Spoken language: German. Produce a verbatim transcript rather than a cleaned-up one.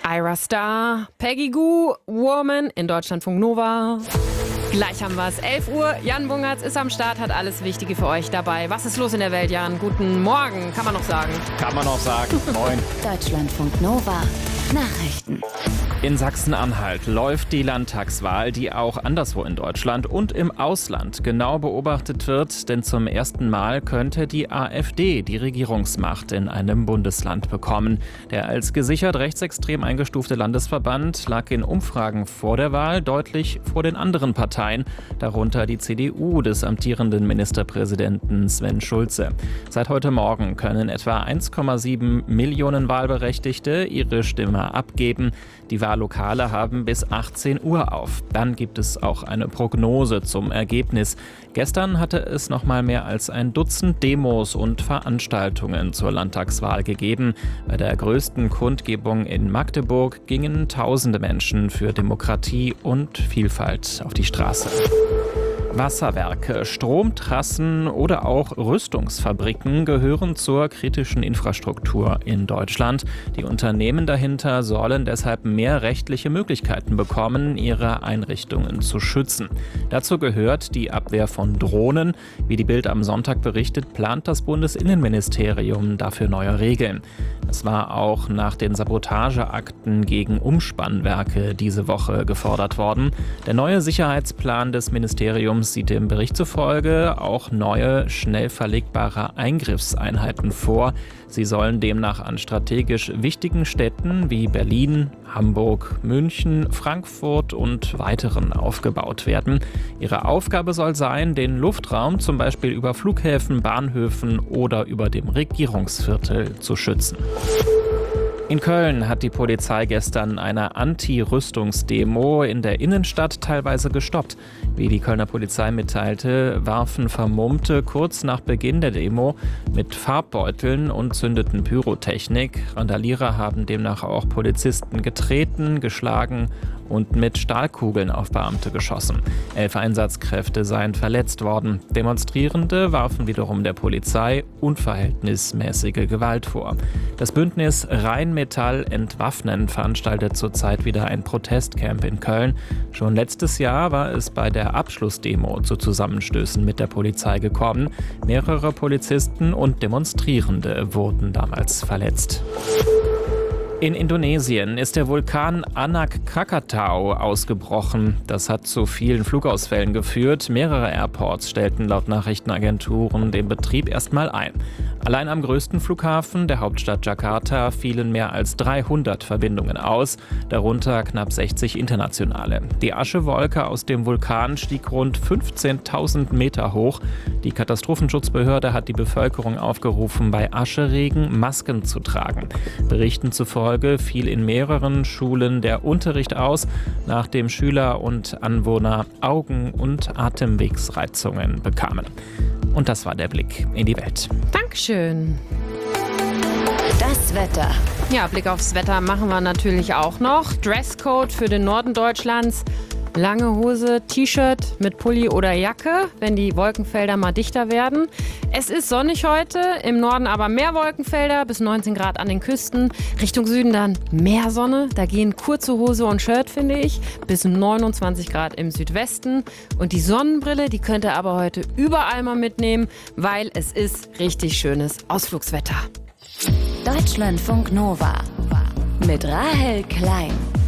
Ira Star, Peggy Gou, Woman in Deutschlandfunk Nova. Gleich haben wir es. elf Uhr. Jan Bungertz ist am Start, hat alles Wichtige für euch dabei. Was ist los in der Welt, Jan? Guten Morgen, kann man noch sagen. Kann man noch sagen. Moin. Deutschlandfunk Nova. Nachrichten. In Sachsen-Anhalt läuft die Landtagswahl, die auch anderswo in Deutschland und im Ausland genau beobachtet wird. Denn zum ersten Mal könnte die AfD die Regierungsmacht in einem Bundesland bekommen. Der als gesichert rechtsextrem eingestufte Landesverband lag in Umfragen vor der Wahl deutlich vor den anderen Parteien, darunter die C D U des amtierenden Ministerpräsidenten Sven Schulze. Seit heute Morgen können etwa eins Komma sieben Millionen Wahlberechtigte ihre Stimme abgeben. Die Wahllokale haben bis achtzehn Uhr auf. Dann gibt es auch eine Prognose zum Ergebnis. Gestern hatte es noch mal mehr als ein Dutzend Demos und Veranstaltungen zur Landtagswahl gegeben. Bei der größten Kundgebung in Magdeburg gingen tausende Menschen für Demokratie und Vielfalt auf die Straße. Wasserwerke, Stromtrassen oder auch Rüstungsfabriken gehören zur kritischen Infrastruktur in Deutschland. Die Unternehmen dahinter sollen deshalb mehr rechtliche Möglichkeiten bekommen, ihre Einrichtungen zu schützen. Dazu gehört die Abwehr von Drohnen. Wie die Bild am Sonntag berichtet, plant das Bundesinnenministerium dafür neue Regeln. Es war auch nach den Sabotageakten gegen Umspannwerke diese Woche gefordert worden. Der neue Sicherheitsplan des Ministeriums sieht dem Bericht zufolge auch neue, schnell verlegbare Eingriffseinheiten vor. Sie sollen demnach an strategisch wichtigen Städten wie Berlin, Hamburg, München, Frankfurt und weiteren aufgebaut werden. Ihre Aufgabe soll sein, den Luftraum zum Beispiel über Flughäfen, Bahnhöfen oder über dem Regierungsviertel zu schützen. In Köln hat die Polizei gestern eine Anti-Rüstungsdemo in der Innenstadt teilweise gestoppt. Wie die Kölner Polizei mitteilte, warfen Vermummte kurz nach Beginn der Demo mit Farbbeuteln und zündeten Pyrotechnik. Randalierer haben demnach auch Polizisten getreten, geschlagen und mit Stahlkugeln auf Beamte geschossen. Elf Einsatzkräfte seien verletzt worden. Demonstrierende warfen wiederum der Polizei unverhältnismäßige Gewalt vor. Das Bündnis Rheinmetall Entwaffnen veranstaltet zurzeit wieder ein Protestcamp in Köln. Schon letztes Jahr war es bei der Abschlussdemo zu Zusammenstößen mit der Polizei gekommen. Mehrere Polizisten und Demonstrierende wurden damals verletzt. In Indonesien ist der Vulkan Anak Krakatau ausgebrochen. Das hat zu vielen Flugausfällen geführt. Mehrere Airports stellten laut Nachrichtenagenturen den Betrieb erstmal ein. Allein am größten Flughafen der Hauptstadt Jakarta fielen mehr als dreihundert Verbindungen aus, darunter knapp sechzig internationale. Die Aschewolke aus dem Vulkan stieg rund fünfzehntausend Meter hoch. Die Katastrophenschutzbehörde hat die Bevölkerung aufgerufen, bei Ascheregen Masken zu tragen. Berichten zufolge fiel in mehreren Schulen der Unterricht aus, nachdem Schüler und Anwohner Augen- und Atemwegsreizungen bekamen. Und das war der Blick in die Welt. Dankeschön. Das Wetter. Ja, Blick aufs Wetter machen wir natürlich auch noch. Dresscode für den Norden Deutschlands. Lange Hose, T-Shirt mit Pulli oder Jacke, wenn die Wolkenfelder mal dichter werden. Es ist sonnig heute, im Norden aber mehr Wolkenfelder, bis neunzehn Grad an den Küsten. Richtung Süden dann mehr Sonne, da gehen kurze Hose und Shirt, finde ich, bis neunundzwanzig Grad im Südwesten. Und die Sonnenbrille, die könnt ihr aber heute überall mal mitnehmen, weil es ist richtig schönes Ausflugswetter. Deutschlandfunk Nova mit Rahel Klein.